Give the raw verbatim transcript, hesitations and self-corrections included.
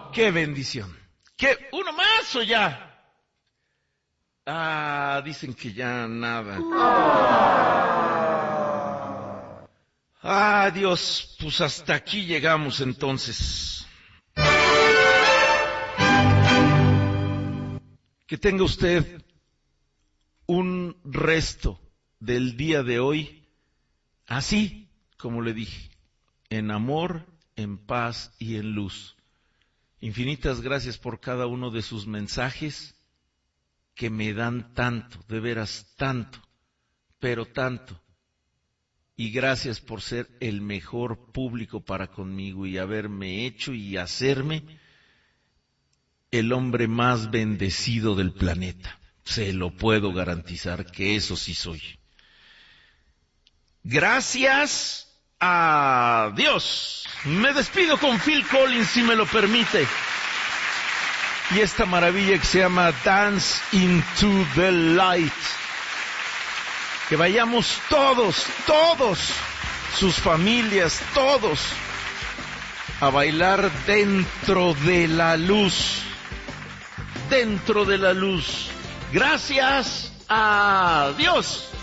¡Qué bendición! ¿Qué? ¿Uno más o ya? Ah, dicen que ya nada. Ah, Dios, pues hasta aquí llegamos entonces. Que tenga usted un resto del día de hoy, así como le dije, en amor, en paz y en luz. Infinitas gracias por cada uno de sus mensajes que me dan tanto, de veras tanto, pero tanto. Y gracias por ser el mejor público para conmigo y haberme hecho y hacerme el hombre más bendecido del planeta. Se lo puedo garantizar que eso sí soy. Gracias a Dios. Me despido con Phil Collins, si me lo permite. Y esta maravilla que se llama Dance into the Light. Que vayamos todos, todos, sus familias, todos, a bailar dentro de la luz. Dentro de la luz. Gracias a Dios.